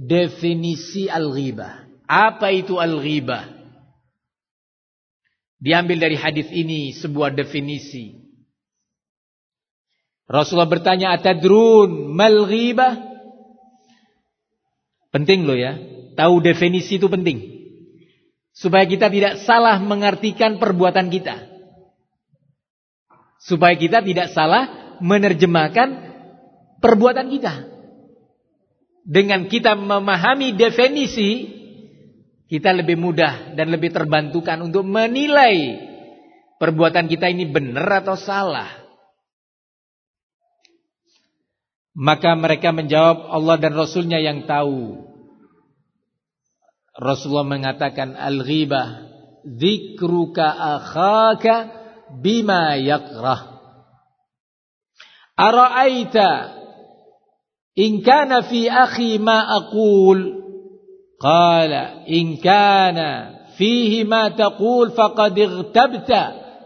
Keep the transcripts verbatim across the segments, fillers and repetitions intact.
definisi al-ghibah. Apa itu al-ghibah? Diambil dari hadis ini sebuah definisi. Rasulullah bertanya, atadrun mal ghibah? Penting loh ya. Tahu definisi itu penting. Supaya kita tidak salah mengartikan perbuatan kita. Supaya kita tidak salah menerjemahkan perbuatan kita. Dengan kita memahami definisi, kita lebih mudah dan lebih terbantukan untuk menilai perbuatan kita ini benar atau salah. Maka mereka menjawab, Allah dan Rasulnya yang tahu. Rasulullah mengatakan, al-ghibah dzikruka akhaka bima yakrah. Ara'aita in kana fi akhi ma aqul? Qala in kana fihi ma taqul faqad ightabta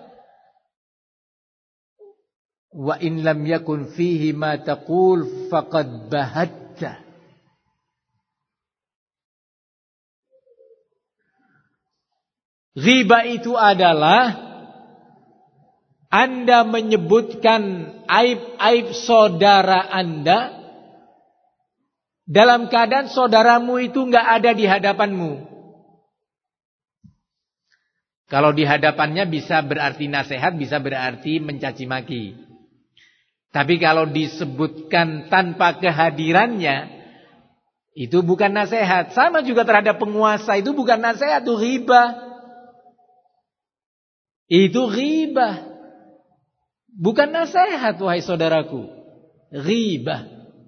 wa in lam yakun fihi ma taqul faqad bahatta. Ghibah itu adalah Anda menyebutkan aib-aib saudara Anda dalam keadaan saudaramu itu enggak ada di hadapanmu. Kalau di hadapannya bisa berarti nasihat, bisa berarti mencaci maki. Tapi kalau disebutkan tanpa kehadirannya, itu bukan nasihat. Sama juga terhadap penguasa, itu bukan nasihat, itu ghibah. Itu ghibah. Bukan nasihat, wahai saudaraku. Ghibah.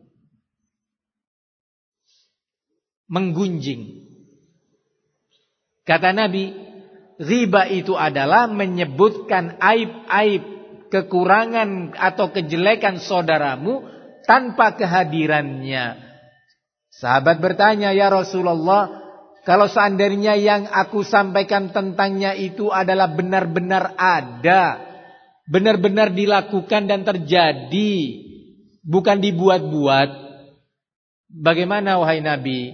Menggunjing. Kata Nabi, ghibah itu adalah menyebutkan aib-aib, kekurangan atau kejelekan saudaramu tanpa kehadirannya. Sahabat bertanya, ya Rasulullah, kalau seandainya yang aku sampaikan tentangnya itu adalah benar-benar ada, benar-benar dilakukan dan terjadi, bukan dibuat-buat, bagaimana wahai Nabi?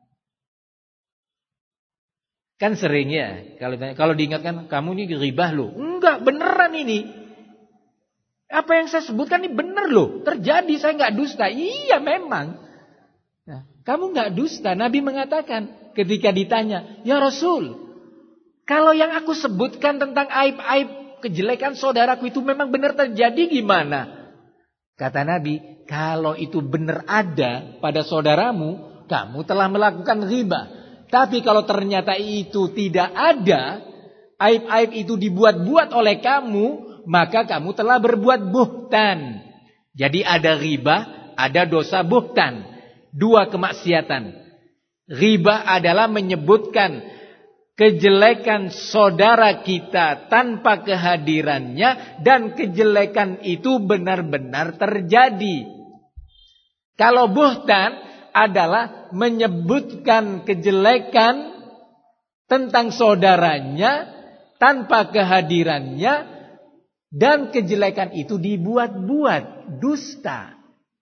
Kan sering ya kalau kalau diingatkan, kamu ini ghibah loh. Enggak, beneran ini. Apa yang saya sebutkan ini bener loh, terjadi, saya enggak dusta. Iya memang. Nah, kamu enggak dusta. Nabi mengatakan ketika ditanya, ya Rasul, kalau yang aku sebutkan tentang aib-aib kejelekan saudaraku itu memang benar terjadi, gimana? Kata Nabi, kalau itu benar ada pada saudaramu, kamu telah melakukan ghibah. Tapi kalau ternyata itu tidak ada, aib-aib itu dibuat-buat oleh kamu, maka kamu telah berbuat buhtan. Jadi ada ghibah, ada dosa buhtan. Dua kemaksiatan. Ghibah adalah menyebutkan kejelekan saudara kita tanpa kehadirannya, dan kejelekan itu benar-benar terjadi. Kalau buhtan adalah menyebutkan kejelekan tentang saudaranya tanpa kehadirannya, dan kejelekan itu dibuat-buat, dusta.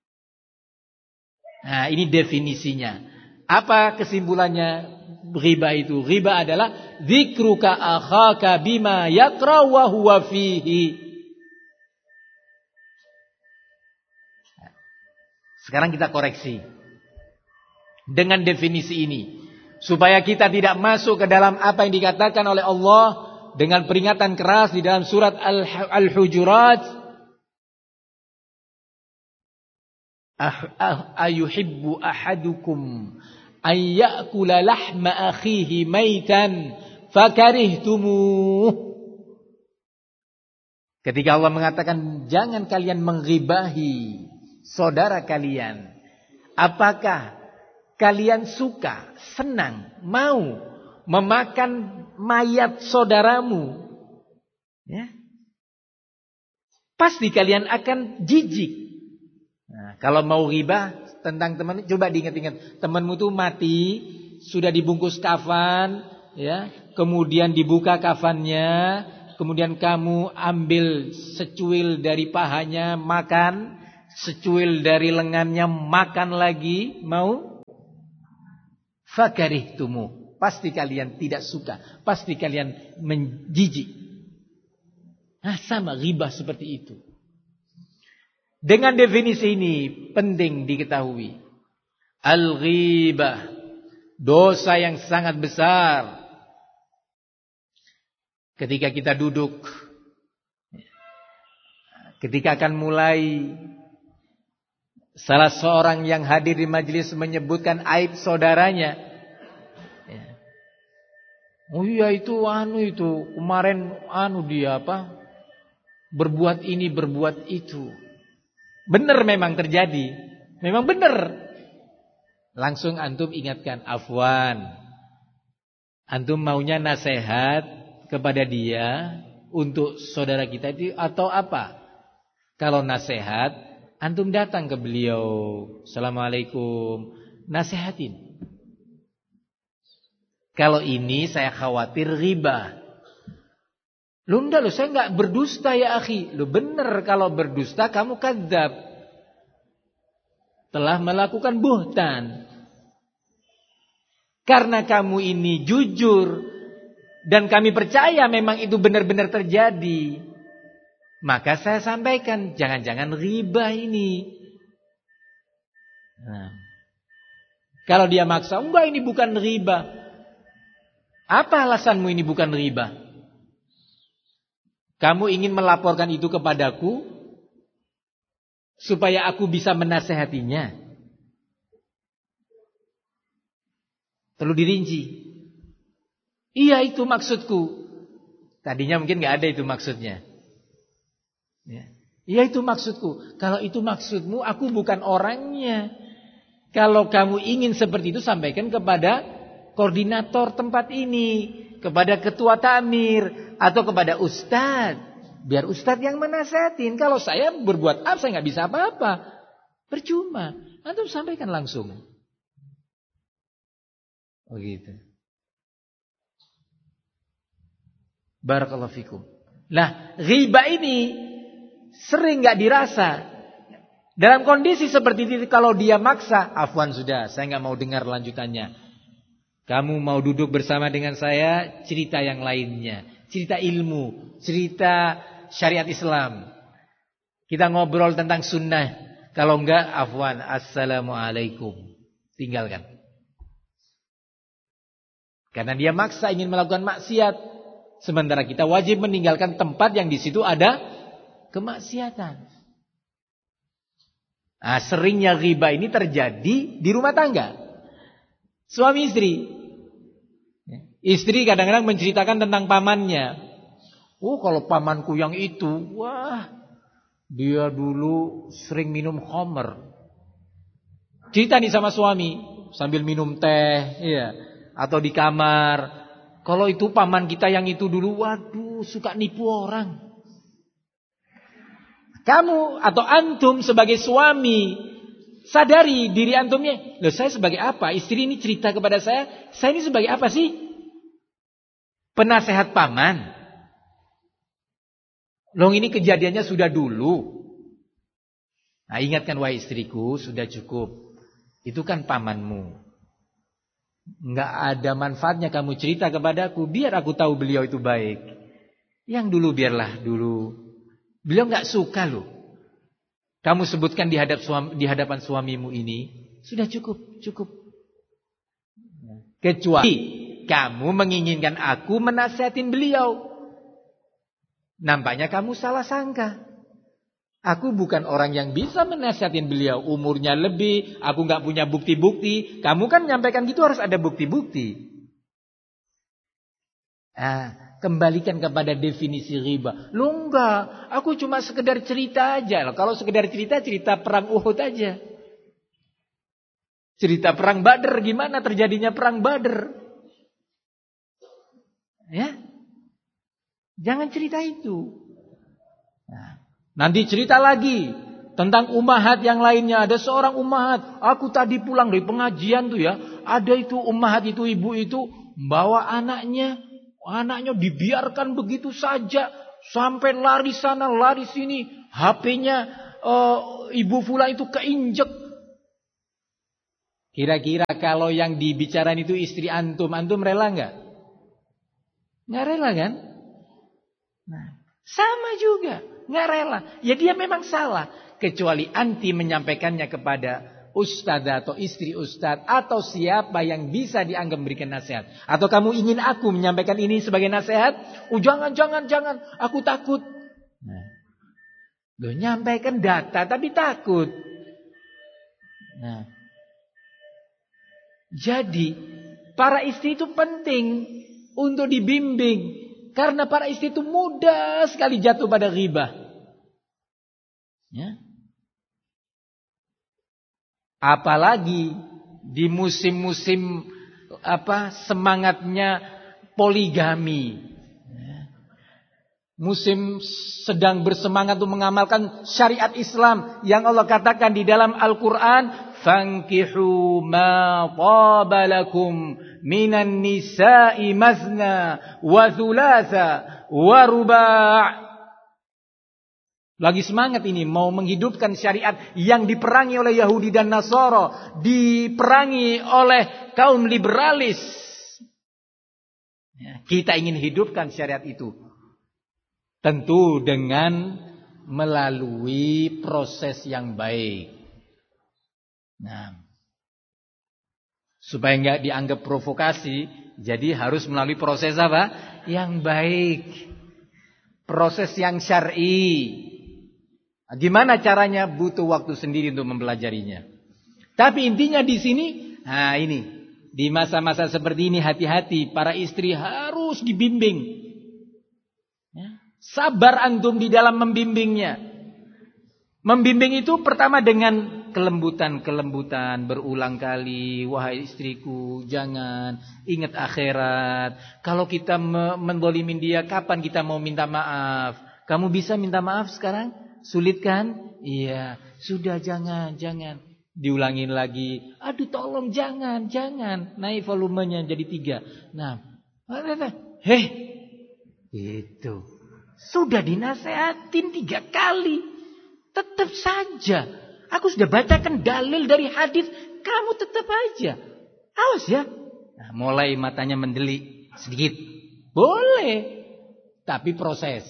Nah, ini definisinya. Apa kesimpulannya ghibah itu? Ghibah adalah dzikruka akhaka bima yakra wa huwa fihi. Sekarang kita koreksi dengan definisi ini, supaya kita tidak masuk ke dalam apa yang dikatakan oleh Allah dengan peringatan keras di dalam surat Al-Hujurat. Ayuhibbu ahadukum ay ya'kula lahma akhihi maitan fakarihtumuh. Ketika Allah mengatakan jangan kalian menggibahi saudara kalian, apakah kalian suka, senang, mau memakan mayat saudaramu? Ya. Pasti kalian akan jijik. Nah, kalau mau ghibah tentang teman, coba diingat-ingat, temanmu tuh mati, sudah dibungkus kafan, ya, kemudian dibuka kafannya, kemudian kamu ambil secuil dari pahanya makan, secuil dari lengannya makan lagi, mau? Fakarihtumu. Pasti kalian tidak suka. Pasti kalian menjijik. Nah, sama ghibah seperti itu. Dengan definisi ini penting diketahui. Al-ghibah, dosa yang sangat besar. Ketika kita duduk, ketika akan mulai, salah seorang yang hadir di majelis menyebutkan aib saudaranya. Oh iya itu anu itu kemarin anu dia apa? Berbuat ini berbuat itu. Benar memang terjadi. Memang benar. Langsung antum ingatkan, afwan. Antum maunya nasihat kepada dia untuk saudara kita itu atau apa? Kalau nasihat, antum datang ke beliau. Assalamualaikum. Nasihatin. Kalau ini saya khawatir riba. Lu enggak, lu saya enggak berdusta ya akhi. Lu bener kalau berdusta kamu kadzab. Telah melakukan buhtan. Karena kamu ini jujur dan kami percaya memang itu benar-benar terjadi. Maka saya sampaikan, jangan-jangan riba ini. Nah, kalau dia maksa, enggak ini bukan riba. Apa alasanmu ini bukan riba? Kamu ingin melaporkan itu kepadaku supaya aku bisa menasehatinya. Perlu dirinci. Iya itu maksudku. Tadinya mungkin gak ada itu maksudnya. Ya. Iya itu maksudku. Kalau itu maksudmu, aku bukan orangnya. Kalau kamu ingin seperti itu, sampaikan kepada koordinator tempat ini, kepada ketua takmir, atau kepada ustadz. Biar ustadz yang menasihatin. Kalau saya berbuat apa, saya gak bisa apa-apa. Percuma. Antum sampaikan langsung. Begitu. Barakallahu fikum. Nah, riba ini sering gak dirasa. Dalam kondisi seperti itu, kalau dia maksa, afwan sudah, saya gak mau dengar lanjutannya. Kamu mau duduk bersama dengan saya, cerita yang lainnya. Cerita ilmu, cerita syariat Islam. Kita ngobrol tentang sunnah. Kalau enggak, afwan, assalamualaikum. Tinggalkan. Karena dia maksa ingin melakukan maksiat. Sementara kita wajib meninggalkan tempat yang di situ ada kemaksiatan. Nah, seringnya riba ini terjadi di rumah tangga. Suami istri. Istri kadang-kadang menceritakan tentang pamannya. Oh, kalau pamanku yang itu, wah, dia dulu sering minum khamr. Cerita nih sama suami sambil minum teh, iya, atau di kamar. Kalau itu paman kita yang itu dulu, waduh, suka nipu orang. Kamu atau antum sebagai suami sadari diri antumnya. Loh, saya sebagai apa? Istri ini cerita kepada saya, saya ini sebagai apa sih? Penasehat paman. Loh, ini kejadiannya sudah dulu. Nah, ingatkan wahai istriku, sudah cukup. Itu kan pamanmu. Enggak ada manfaatnya kamu cerita kepadaku. Biar aku tahu beliau itu baik. Yang dulu biarlah dulu. Beliau enggak suka loh. Kamu sebutkan di, hadap suami, di hadapan suamimu ini. Sudah cukup, cukup. Kecuali kamu menginginkan aku menasihatin beliau. Nampaknya kamu salah sangka. Aku bukan orang yang bisa menasihatin beliau. Umurnya lebih, aku gak punya bukti-bukti. Kamu kan menyampaikan gitu harus ada bukti-bukti. Nah, kembalikan kepada definisi riba. Lu enggak, aku cuma sekedar cerita aja. Kalau sekedar cerita, cerita perang Uhud aja. Cerita perang Badar, gimana terjadinya perang Badar. Ya, jangan cerita itu. Nah, nanti cerita lagi tentang ummahat yang lainnya. Ada seorang ummahat, aku tadi pulang dari pengajian tuh ya, ada itu ummahat itu, ibu itu bawa anaknya, anaknya dibiarkan begitu saja sampai lari sana lari sini, H P-nya uh, ibu fulan itu keinjek. Kira-kira kalau yang dibicarain itu istri antum, antum rela enggak? Enggak rela kan? Nah, sama juga, enggak rela. Ya dia memang salah, kecuali anti menyampaikannya kepada ustadz atau istri ustadz atau siapa yang bisa dianggap memberikan nasihat. Atau kamu ingin aku menyampaikan ini sebagai nasihat? Oh jangan, jangan, jangan, aku takut. Nah, loh, nyampaikan data tapi takut. Nah, jadi para istri itu penting untuk dibimbing. Karena para istri itu mudah sekali jatuh pada ghibah. Ya. Apalagi di musim-musim apa semangatnya poligami. Musim sedang bersemangat untuk mengamalkan syariat Islam yang Allah katakan di dalam Al-Quran, fankihu ma taba lakum minan nisa'i mazna wa thulatha wa ruba'. Lagi semangat ini mau menghidupkan syariat yang diperangi oleh Yahudi dan Nasara, diperangi oleh kaum liberalis. Ya, kita ingin hidupkan syariat itu. Tentu dengan melalui proses yang baik. Nah, supaya enggak dianggap provokasi, jadi harus melalui proses apa? Yang baik. Proses yang syar'i. Gimana caranya? Butuh waktu sendiri untuk mempelajarinya. Tapi intinya di sini, nah ini, di masa-masa seperti ini hati-hati, para istri harus dibimbing. Ya. Sabar antum di dalam membimbingnya. Membimbing itu pertama dengan kelembutan-kelembutan, berulang kali, wahai istriku, jangan, ingat akhirat. Kalau kita mendolimin dia, kapan kita mau minta maaf? Kamu bisa minta maaf sekarang? Sulit kan? Iya. Sudah jangan, jangan. Diulangin lagi. Aduh tolong jangan, jangan. Naik volumenya jadi tiga. Nah. Heh. Itu. Sudah dinasehatin tiga kali. Tetap saja. Aku sudah bacakan dalil dari hadis. Kamu tetap aja. Awas ya. Nah, mulai matanya mendelik sedikit. Boleh. Tapi proses.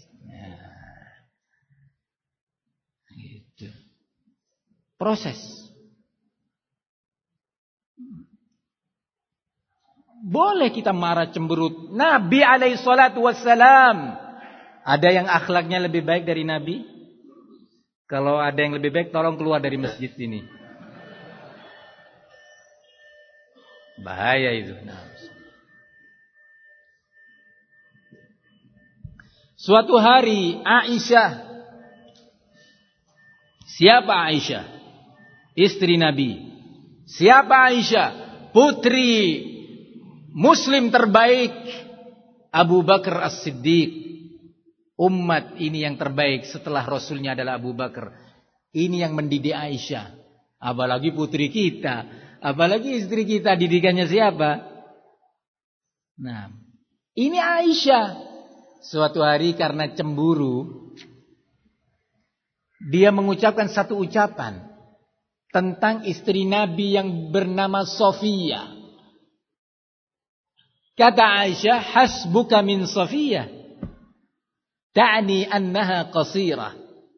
Proses. Boleh kita marah cemberut. Nabi alaihi salatu wassalam. Ada yang akhlaknya lebih baik dari Nabi? Kalau ada yang lebih baik, tolong keluar dari masjid ini. Bahaya itu. Nah. Suatu hari Aisyah. Siapa Aisyah? Istri Nabi. Siapa Aisyah? Putri Muslim terbaik Abu Bakar As-Siddiq. Umat ini yang terbaik setelah Rasulnya adalah Abu Bakar. Ini yang mendidik Aisyah. Apalagi putri kita. Apalagi istri kita. Didikannya siapa? Nah, ini Aisyah. Suatu hari karena cemburu, dia mengucapkan satu ucapan tentang istri Nabi yang bernama Sofia. Kata Aisyah, hasbuka min Sofia. Ta'ni annaha qasirah.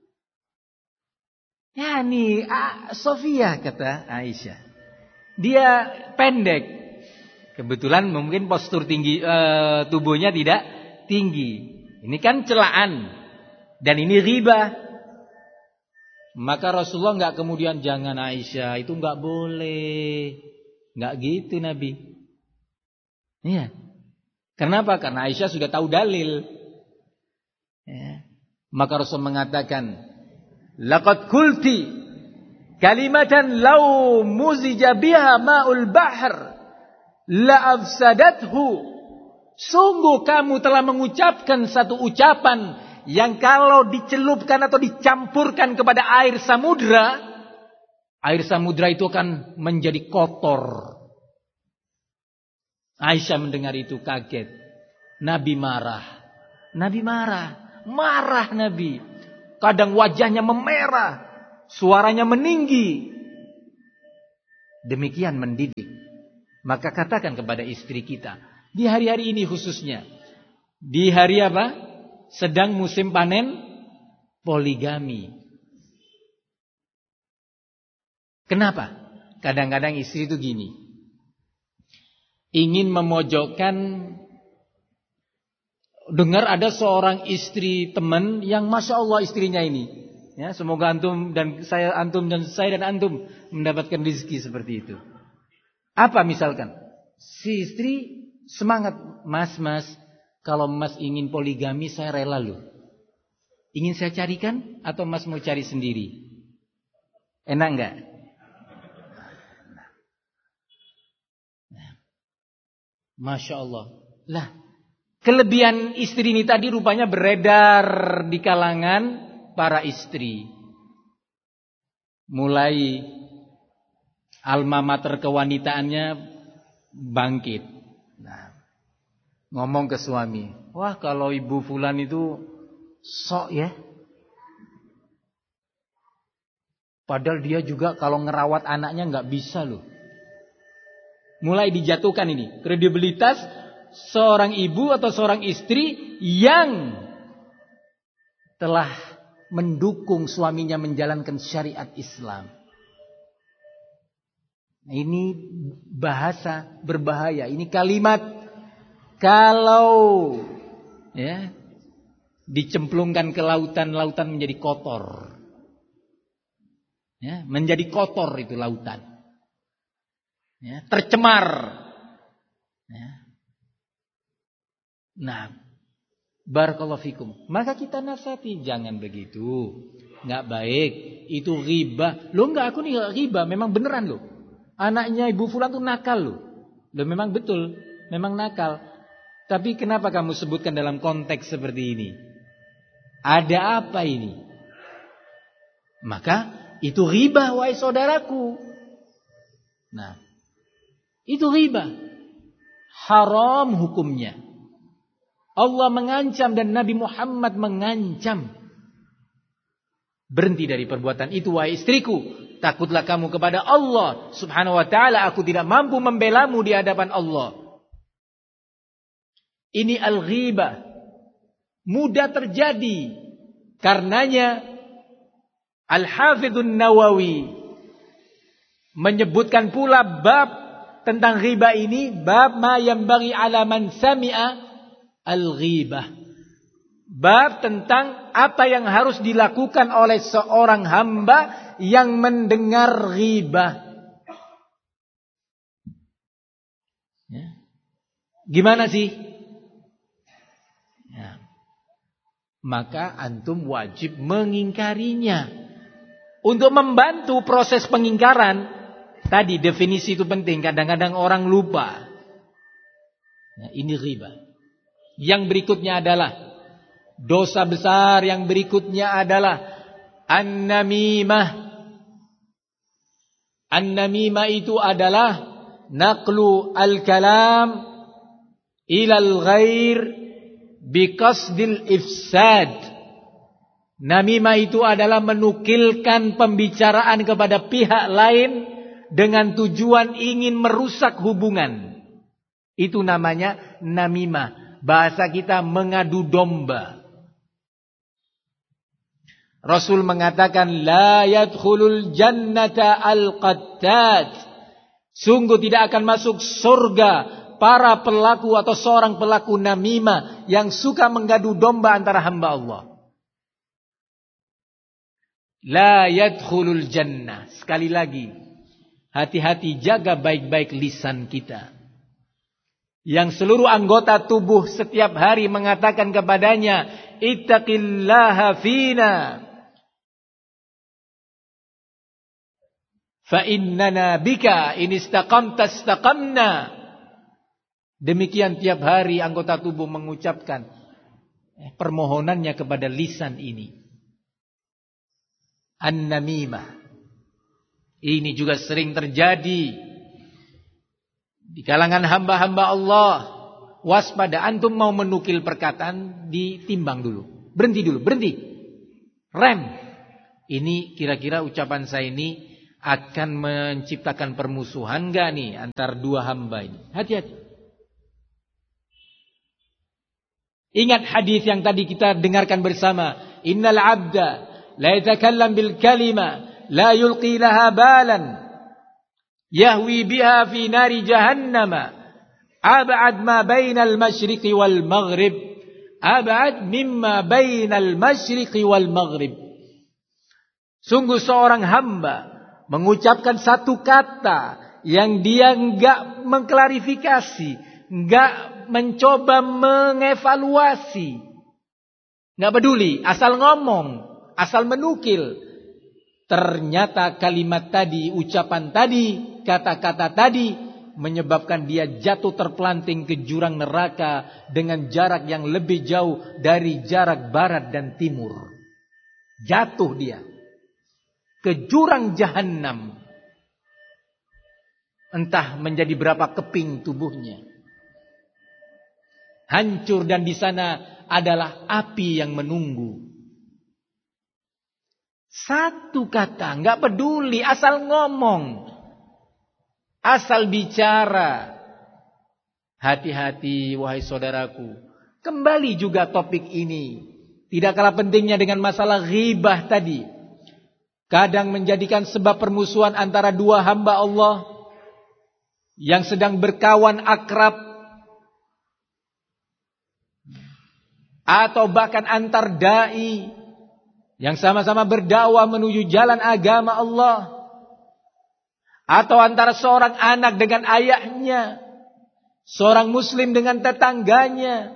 Yani Sofia, kata Aisyah. Dia pendek. Kebetulan mungkin postur tinggi uh, tubuhnya tidak tinggi. Ini kan celaan. Dan ini ghibah. Maka Rasulullah enggak kemudian jangan Aisyah, itu enggak boleh. Enggak gitu Nabi. Iya. Kenapa? Karena Aisyah sudah tahu dalil. Ya. Maka Rasul mengatakan, laqad qulti kalimatan law muzija biha ma'ul bahr la afsadathu. Sungguh kamu telah mengucapkan satu ucapan yang kalau dicelupkan atau dicampurkan kepada air samudra, air samudra itu akan menjadi kotor. Aisyah mendengar itu kaget. Nabi marah. Nabi marah. Marah Nabi. Kadang wajahnya memerah. Suaranya meninggi. demikian mendidik. Maka katakan kepada istri kita, di hari-hari ini khususnya, di hari apa? Sedang musim panen poligami. Kenapa? Kadang-kadang istri itu gini, ingin memojokkan. Dengar ada seorang istri teman yang masya Allah istrinya ini. Ya, semoga antum dan saya, antum dan saya dan antum mendapatkan rezeki seperti itu. Apa misalkan? Si istri semangat, mas, mas, kalau mas ingin poligami saya rela loh. Ingin saya carikan atau mas mau cari sendiri? Enak enggak? Masya Allah. Lah, kelebihan istri ini tadi rupanya beredar di kalangan para istri. Mulai alma mater kewanitaannya bangkit. Nah, ngomong ke suami, wah kalau ibu fulan itu sok ya. Padahal dia juga kalau ngerawat anaknya nggak bisa loh. Mulai dijatuhkan ini kredibilitas seorang ibu atau seorang istri yang telah mendukung suaminya menjalankan syariat Islam. Ini bahasa berbahaya. Ini kalimat kalau ya dicemplungkan ke lautan, lautan menjadi kotor. Ya, menjadi kotor itu lautan. Ya, tercemar. Ya. Nah, barakallahu fikum. Maka kita nasihati, jangan begitu. Enggak baik, itu ghibah. Loh enggak, aku nih enggak ghibah, memang beneran loh. Anaknya ibu fulan tuh nakal loh. Loh memang betul, memang nakal. Tapi kenapa kamu sebutkan dalam konteks seperti ini? Ada apa ini? Maka itu ghibah wahai saudaraku. Nah, itu ghibah. Haram hukumnya. Allah mengancam dan Nabi Muhammad mengancam. Berhenti dari perbuatan itu wahai istriku. Takutlah kamu kepada Allah subhanahu wa ta'ala. Aku tidak mampu membelamu di hadapan Allah. Ini al-ghibah. Mudah terjadi. Karenanya Al-Hafidhun Nawawi menyebutkan pula bab tentang ghibah ini. Bab ma yambaghi ala man sami'a al-ghibah. Bab tentang apa yang harus dilakukan oleh seorang hamba yang mendengar ghibah. Ya. Gimana sih? Ya. Maka antum wajib mengingkarinya. Untuk membantu proses pengingkaran, tadi definisi itu penting. Kadang-kadang orang lupa. Ya, ini ghibah. Yang berikutnya adalah dosa besar, yang berikutnya adalah an-namimah. An-namimah itu adalah naqlu al-kalam ilal ghair biqasdil ifsad. Namimah itu adalah menukilkan pembicaraan kepada pihak lain dengan tujuan ingin merusak hubungan. Itu namanya namimah. Bahasa kita mengadu domba. Rasul mengatakan la yadkhulul jannata al-qattat. Sungguh tidak akan masuk surga para pelaku atau seorang pelaku namimah yang suka mengadu domba antara hamba Allah. La yadkhulul jannah. Sekali lagi, hati-hati, jaga baik-baik lisan kita. Yang seluruh anggota tubuh setiap hari mengatakan kepadanya, ittaqillaha fina. Fa innana bika in istaqamta istaqamna. Demikian tiap hari anggota tubuh mengucapkan permohonannya kepada lisan ini. An-namimah. Ini juga sering terjadi di kalangan hamba-hamba Allah. Waspada, antum mau menukil perkataan, ditimbang dulu. Berhenti dulu, berhenti. Rem. Ini kira-kira ucapan saya ini akan menciptakan permusuhan enggak nih antar dua hamba ini. Hati-hati. Ingat hadis yang tadi kita dengarkan bersama. Innal abda la yatakallam bil kalima la yulqi laha balan yahwi biha fi nari jahannama ab'ad ma bainal masyriqi wal maghrib ab'ad mimma bainal masyriqi wal maghrib. Sungguh seorang hamba mengucapkan satu kata yang dia enggak mengklarifikasi, enggak mencoba mengevaluasi, enggak peduli, asal ngomong, asal menukil. Ternyata kalimat tadi, ucapan tadi, kata-kata tadi menyebabkan dia jatuh terpelanting ke jurang neraka dengan jarak yang lebih jauh dari jarak barat dan timur. Jatuh dia ke jurang jahanam. Entah menjadi berapa keping tubuhnya. Hancur, dan di sana adalah api yang menunggu. Satu kata, enggak peduli, asal ngomong, asal bicara. Hati-hati wahai saudaraku. Kembali juga topik ini. Tidak kalah pentingnya dengan masalah ghibah tadi. Kadang menjadikan sebab permusuhan antara dua hamba Allah yang sedang berkawan akrab, atau bahkan antar dai yang sama-sama berdakwah menuju jalan agama Allah, atau antara seorang anak dengan ayahnya, seorang muslim dengan tetangganya.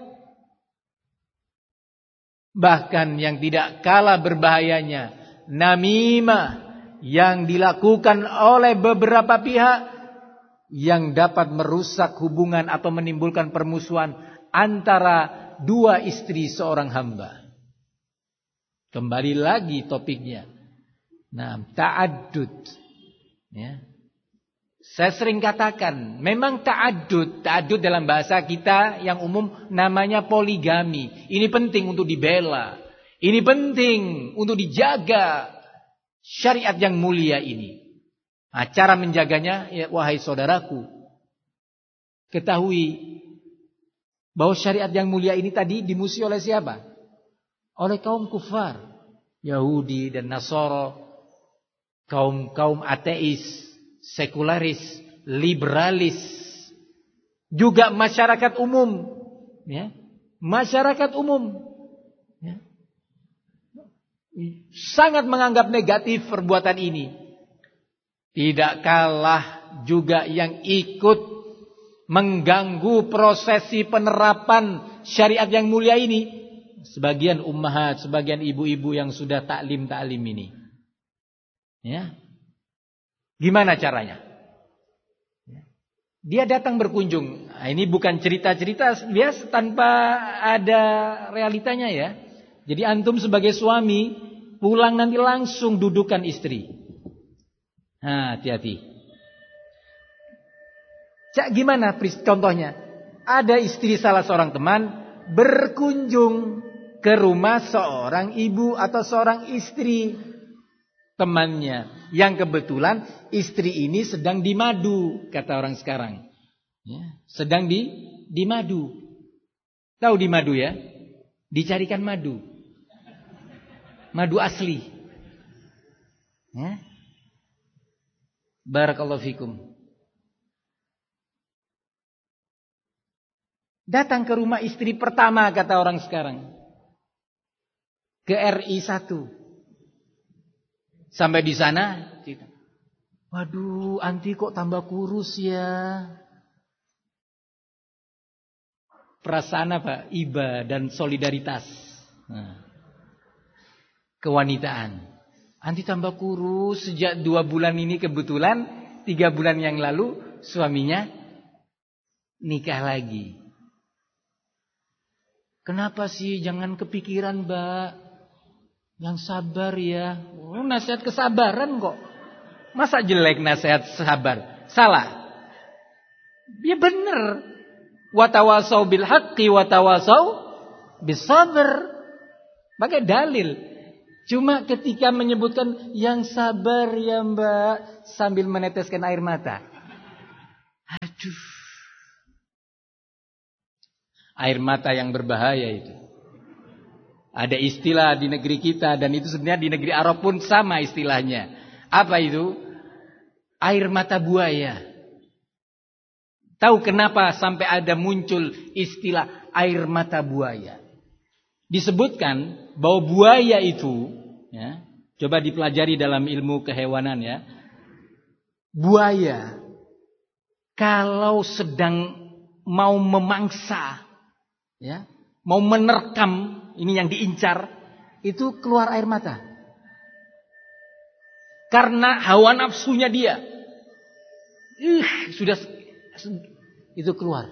Bahkan yang tidak kalah berbahayanya, namimah yang dilakukan oleh beberapa pihak yang dapat merusak hubungan atau menimbulkan permusuhan antara dua istri seorang hamba. Kembali lagi topiknya. Nah, ta'addud. Ya. Saya sering katakan, memang ta'addud, ta'addud dalam bahasa kita yang umum namanya poligami. Ini penting untuk dibela. Ini penting untuk dijaga syariat yang mulia ini. Nah, cara menjaganya, ya, wahai saudaraku, ketahui bahwa syariat yang mulia ini tadi dimusuhi oleh siapa? Oleh kaum kufar, Yahudi dan Nasara, kaum-kaum ateis, sekularis, liberalis, juga masyarakat umum, ya, masyarakat umum. Sangat menganggap negatif perbuatan ini. Tidak kalah juga yang ikut mengganggu prosesi penerapan syariat yang mulia ini. Sebagian ummahat, sebagian ibu-ibu yang sudah taklim-taklim ini. Ya. Gimana caranya? Dia datang berkunjung. Nah, ini bukan cerita-cerita biasa tanpa ada realitanya ya. Jadi antum sebagai suami pulang nanti langsung dudukan istri. Nah, hati-hati. Cak gimana contohnya? Ada istri salah seorang teman berkunjung ke rumah seorang ibu atau seorang istri temannya, yang kebetulan istri ini sedang dimadu, kata orang sekarang. Ya, sedang di dimadu. Tahu dimadu ya? Dicarikan madu. Madu asli. Ya. Barakallahu fikum. Datang ke rumah istri pertama, kata orang sekarang. Ke R I satu. Sampai di sana, waduh, anti kok tambah kurus ya. Perasaan apa? Iba dan solidaritas. Nah. Kewanitaan. Anti tambah kurus sejak dua bulan ini, kebetulan tiga bulan yang lalu suaminya nikah lagi. Kenapa sih? Jangan kepikiran, Mbak. Yang sabar ya. Oh, nasihat kesabaran kok. Masa jelek nasihat sabar? Salah. Ya benar. Wa tawasau bil haqqi wa tawasau bis sabr. Pakai dalil. Cuma ketika menyebutkan yang sabar ya Mbak sambil meneteskan air mata. Aduh. Air mata yang berbahaya itu. Ada istilah di negeri kita dan itu sebenarnya di negeri Arab pun sama istilahnya. Apa itu? Air mata buaya. Tahu kenapa sampai ada muncul istilah air mata buaya? Disebutkan bahwa buaya itu, ya, coba dipelajari dalam ilmu kehewanan ya. Buaya kalau sedang mau memangsa, ya, mau menerkam, ini yang diincar, itu keluar air mata. Karena hawa nafsunya dia, ih, sudah itu keluar.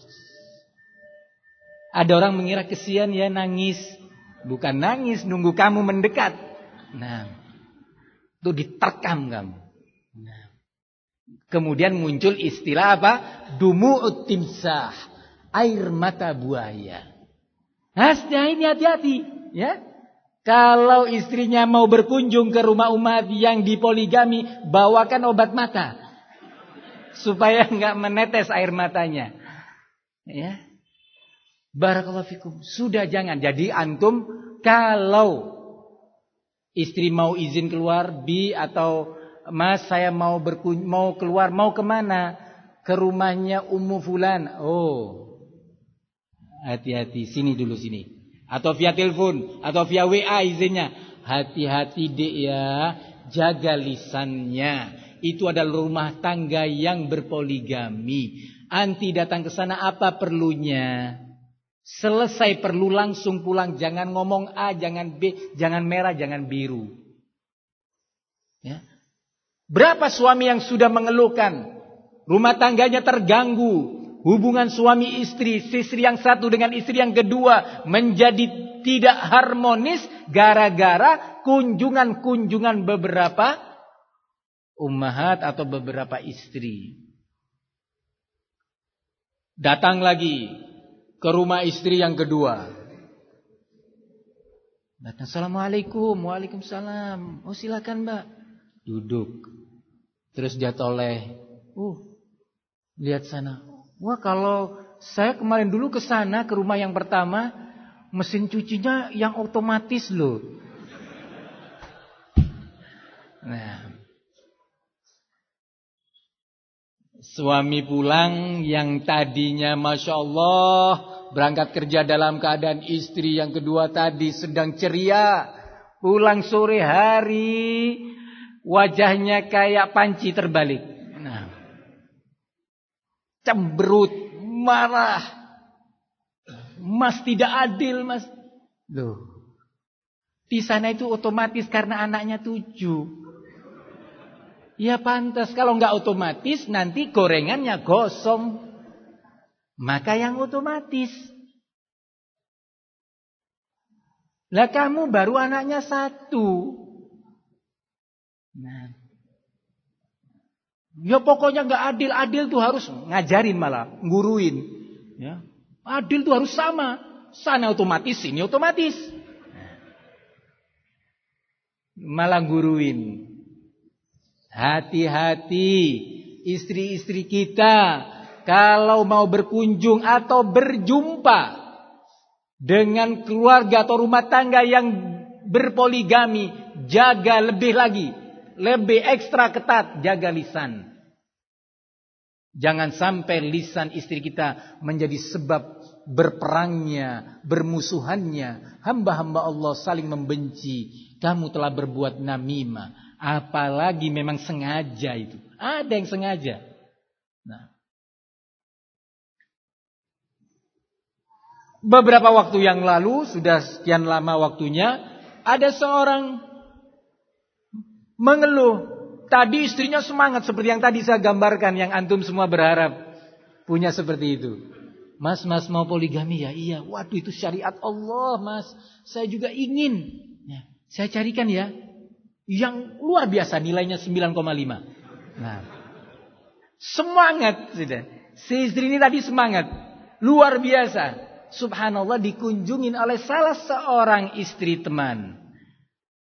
Ada orang mengira kesian ya nangis. Bukan nangis, nunggu kamu mendekat. Nah, itu diterkam kamu. Nah. Kemudian muncul istilah apa? Dumu'ut timsah. Air mata buaya. Nah, ini hati-hati. Ya. Kalau istrinya mau berkunjung ke rumah umat yang dipoligami, bawakan obat mata. Supaya enggak menetes air matanya. Ya. Barakallahu fikum. Sudah jangan. Jadi antum kalau istri mau izin keluar, Bi atau Mas saya mau berkun mau keluar, mau kemana? Ke rumahnya Ummu Fulan. Oh, hati-hati. Sini dulu sini. Atau via telepon atau via W A izinnya. Hati-hati dek ya. Jaga lisannya. Itu adalah rumah tangga yang berpoligami. Anti datang ke sana apa perlunya? Selesai perlu langsung pulang. Jangan ngomong A, jangan B, jangan merah, jangan biru. Ya. Berapa suami yang sudah mengeluhkan rumah tangganya terganggu, hubungan suami istri, istri yang satu dengan istri yang kedua menjadi tidak harmonis gara-gara kunjungan-kunjungan beberapa ummahat atau beberapa istri. Datang lagi ke rumah istri yang kedua. Assalamualaikum. Waalaikumsalam. Oh silakan Mbak. Duduk. Terus dia toleh. Uh, lihat sana. Wah kalau saya kemarin dulu ke sana ke rumah yang pertama, mesin cucinya yang otomatis loh. Nah. Suami pulang yang tadinya Masya Allah berangkat kerja dalam keadaan istri yang kedua tadi sedang ceria. Pulang sore hari wajahnya kayak panci terbalik. Nah, cemberut, marah. Mas tidak adil mas. Loh, di sana itu otomatis karena anaknya tujuh. Ya pantas, kalau nggak otomatis nanti gorengannya gosong. Maka yang otomatis. Lah kamu baru anaknya satu. Nah. Ya pokoknya nggak adil, adil tuh harus ngajarin malah, nguruin. Ya. Adil tuh harus sama. Sana otomatis, sini otomatis. Malah nguruin. Hati-hati istri-istri kita kalau mau berkunjung atau berjumpa dengan keluarga atau rumah tangga yang berpoligami, jaga lebih lagi, lebih ekstra ketat, jaga lisan. Jangan sampai lisan istri kita menjadi sebab berperangnya, bermusuhannya, hamba-hamba Allah saling membenci. Kamu telah berbuat namimah. Apalagi memang sengaja itu. Ada yang sengaja. Nah. Beberapa waktu yang lalu, sudah sekian lama waktunya, ada seorang mengeluh. Tadi istrinya semangat seperti yang tadi saya gambarkan, yang antum semua berharap punya seperti itu. Mas, mas mau poligami ya? Iya. Waduh itu syariat Allah mas. Saya juga ingin. Ya, saya carikan ya. Yang luar biasa nilainya sembilan koma lima. Nah, semangat sudah. Si istri ini tadi semangat. Luar biasa. Subhanallah dikunjungin oleh salah seorang istri teman.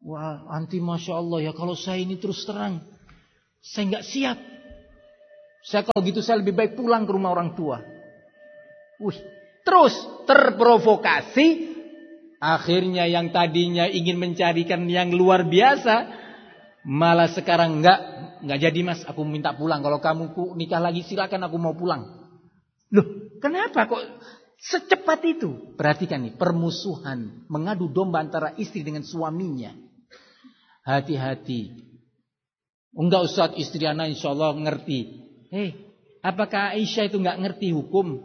Wah, anti Masya Allah ya, kalau saya ini terus terang, saya nggak siap. Saya kalau gitu saya lebih baik pulang ke rumah orang tua. Wih, terus terprovokasi. Akhirnya yang tadinya ingin mencarikan yang luar biasa, malah sekarang nggak, nggak jadi mas, aku minta pulang. Kalau kamu nikah lagi silakan, aku mau pulang. Loh, kenapa kok secepat itu? Perhatikan nih, permusuhan, mengadu domba antara istri dengan suaminya. Hati-hati. Enggak Ustaz, istri anak insya Allah ngerti. Hei, apakah Aisyah itu enggak ngerti hukum?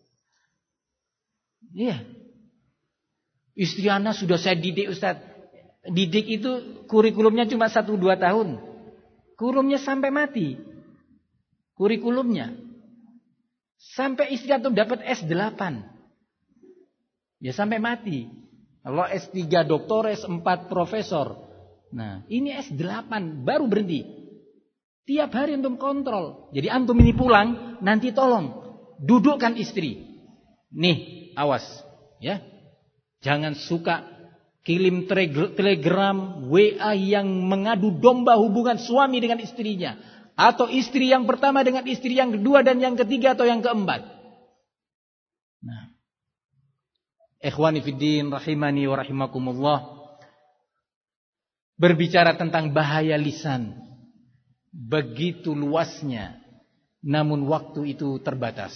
Iya. Istri anak sudah saya didik Ustaz. Didik itu kurikulumnya cuma satu dua tahun. Kurikulumnya sampai mati. Kurikulumnya. Sampai istri antum dapat S delapan. Ya sampai mati. Kalau S tiga doktor, S empat profesor. Nah, ini S delapan baru berhenti. Tiap hari antum kontrol. Jadi antum ini pulang, nanti tolong dudukkan istri. Nih, awas, ya. Jangan suka kirim telegram, W A yang mengadu domba hubungan suami dengan istrinya, atau istri yang pertama dengan istri yang kedua dan yang ketiga atau yang keempat. Nah, ikhwani fiddin rahimani wa rahimakumullah. Berbicara tentang bahaya lisan, begitu luasnya, namun waktu itu terbatas.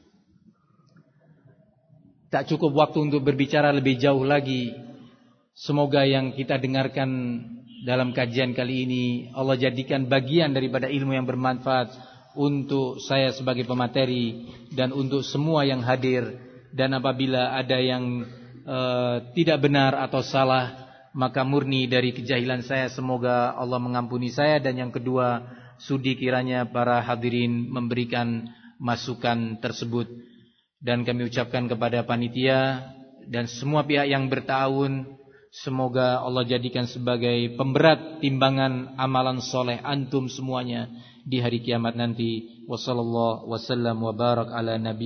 Tak cukup waktu untuk berbicara lebih jauh lagi. Semoga yang kita dengarkan dalam kajian kali ini Allah jadikan bagian daripada ilmu yang bermanfaat untuk saya sebagai pemateri dan untuk semua yang hadir. Dan apabila ada yang uh, tidak benar atau salah, maka murni dari kejahilan saya, semoga Allah mengampuni saya. Dan yang kedua, sudi kiranya para hadirin memberikan masukan tersebut. Dan kami ucapkan kepada panitia dan semua pihak yang bertahun, semoga Allah jadikan sebagai pemberat timbangan amalan soleh antum semuanya di hari kiamat nanti. Wassallallahu wasallam wa barak ala nabi